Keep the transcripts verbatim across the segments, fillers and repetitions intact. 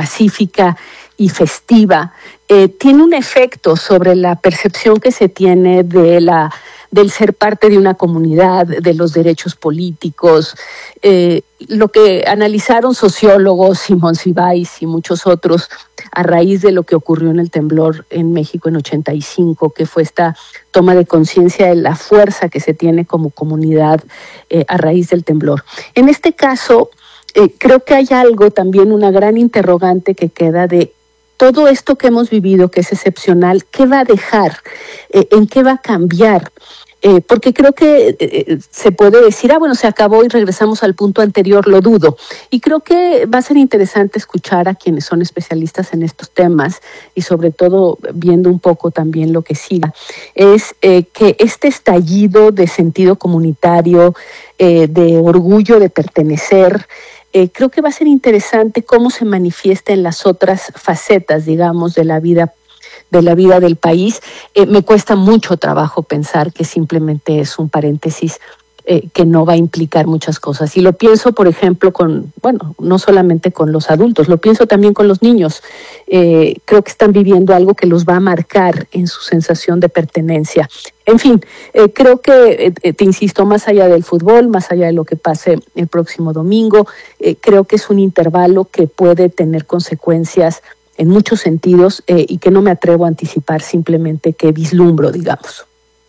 pacífica y festiva, eh, tiene un efecto sobre la percepción que se tiene de la, del ser parte de una comunidad, de los derechos políticos. Eh, lo que analizaron sociólogos, Simón Sibáis y muchos otros, a raíz de lo que ocurrió en el temblor en México en ochenta y cinco, que fue esta toma de conciencia de la fuerza que se tiene como comunidad eh, a raíz del temblor. En este caso, eh, creo que hay algo también, una gran interrogante que queda de todo esto que hemos vivido, que es excepcional, ¿qué va a dejar? Eh, ¿En qué va a cambiar? Eh, porque creo que eh, se puede decir, ah, bueno, se acabó y regresamos al punto anterior, lo dudo. Y creo que va a ser interesante escuchar a quienes son especialistas en estos temas y sobre todo viendo un poco también lo que siga, es eh, que este estallido de sentido comunitario, eh, de orgullo de pertenecer, Eh, creo que va a ser interesante cómo se manifiesta en las otras facetas, digamos, de la vida de la vida del país. Eh, me cuesta mucho trabajo pensar que simplemente es un paréntesis eh, que no va a implicar muchas cosas. Y lo pienso, por ejemplo, con, bueno, no solamente con los adultos, lo pienso también con los niños. Eh, creo que están viviendo algo que los va a marcar en su sensación de pertenencia. En fin, eh, creo que, eh, te insisto, más allá del fútbol, más allá de lo que pase el próximo domingo, eh, creo que es un intervalo que puede tener consecuencias en muchos sentidos eh, y que no me atrevo a anticipar, simplemente que vislumbro, digamos.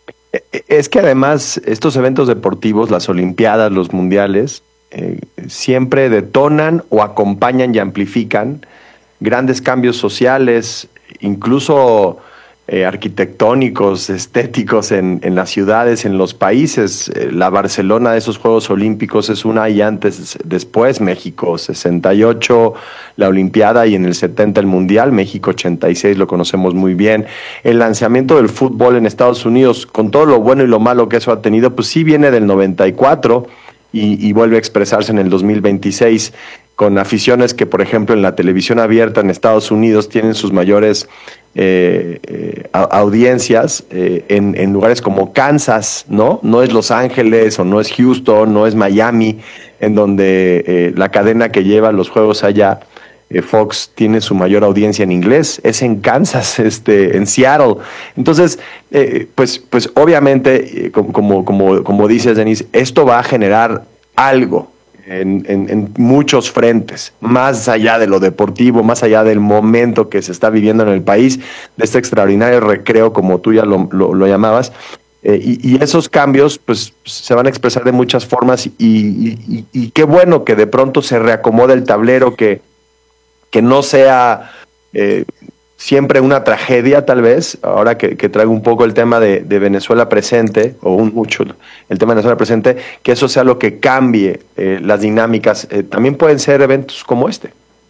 Es que además estos eventos deportivos, las Olimpiadas, los Mundiales, eh, siempre detonan o acompañan y amplifican grandes cambios sociales, incluso eh, arquitectónicos, estéticos en, en las ciudades, en los países. Eh, la Barcelona de esos Juegos Olímpicos es una y antes, después México sesenta y ocho, la Olimpiada, y en el setenta el Mundial, México ochenta y seis, lo conocemos muy bien. El lanzamiento del fútbol en Estados Unidos, con todo lo bueno y lo malo que eso ha tenido, pues sí viene del noventa y cuatro y, y vuelve a expresarse en el dos mil veintiséis, con aficiones que, por ejemplo, en la televisión abierta en Estados Unidos tienen sus mayores eh, eh, audiencias eh, en, en lugares como Kansas, ¿no? No es Los Ángeles o no es Houston, no es Miami, en donde eh, la cadena que lleva los juegos allá, eh, Fox, tiene su mayor audiencia en inglés. Es en Kansas, este, en Seattle. Entonces, eh, pues, pues obviamente, eh, como, como, como dices, Denise, esto va a generar algo En, en, en muchos frentes, más allá de lo deportivo, más allá del momento que se está viviendo en el país, de este extraordinario recreo, como tú ya lo, lo, lo llamabas, eh, y, y esos cambios pues se van a expresar de muchas formas, y, y, y qué bueno que de pronto se reacomode el tablero, que, que no sea eh, siempre una tragedia, tal vez, ahora que, que traigo un poco el tema de, de Venezuela presente, o un mucho el tema de Venezuela presente, que eso sea lo que cambie eh, las dinámicas. Eh, también pueden ser eventos como este.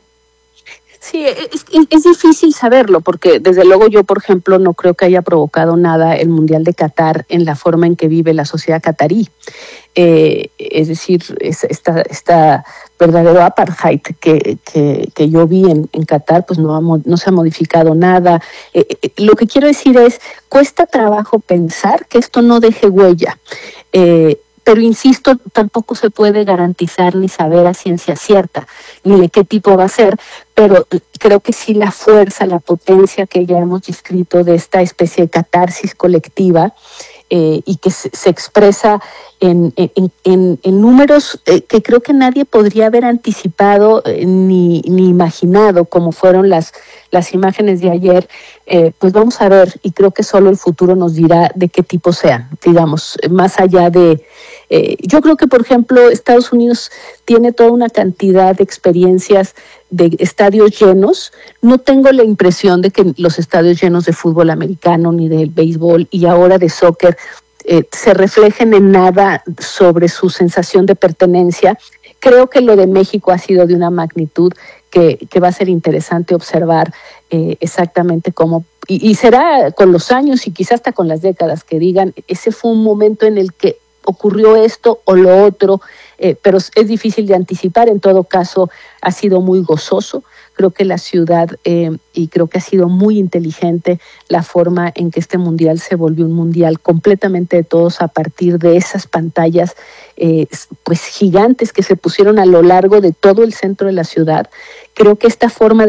Sí, es, es difícil saberlo, porque desde luego yo, por ejemplo, no creo que haya provocado nada el Mundial de Qatar en la forma en que vive la sociedad catarí. Eh, es decir, es, esta, esta verdadero apartheid que, que, que yo vi en, en Qatar, pues no, ha, no se ha modificado nada. Eh, eh, lo que quiero decir es, cuesta trabajo pensar que esto no deje huella. Eh, Pero insisto, tampoco se puede garantizar ni saber a ciencia cierta ni de qué tipo va a ser, pero creo que sí la fuerza, la potencia que ya hemos descrito de esta especie de catarsis colectiva, eh, y que se, se expresa en, en, en, en números eh, que creo que nadie podría haber anticipado eh, ni, ni imaginado, como fueron las, las imágenes de ayer. Eh, pues vamos a ver, y creo que solo el futuro nos dirá de qué tipo sean, digamos, más allá de... Eh, yo creo que, por ejemplo, Estados Unidos tiene toda una cantidad de experiencias de estadios llenos. No tengo la impresión de que los estadios llenos de fútbol americano, ni del béisbol y ahora de soccer, eh, se reflejen en nada sobre su sensación de pertenencia. Creo que lo de México ha sido de una magnitud que, que va a ser interesante observar eh, exactamente cómo, y, y será con los años y quizás hasta con las décadas que digan, ese fue un momento en el que ocurrió esto o lo otro, eh, pero es difícil de anticipar. En todo caso, ha sido muy gozoso. Creo que la ciudad, eh, y creo que ha sido muy inteligente la forma en que este mundial se volvió un mundial completamente de todos a partir de esas pantallas eh, pues gigantes que se pusieron a lo largo de todo el centro de la ciudad. Creo que esta forma de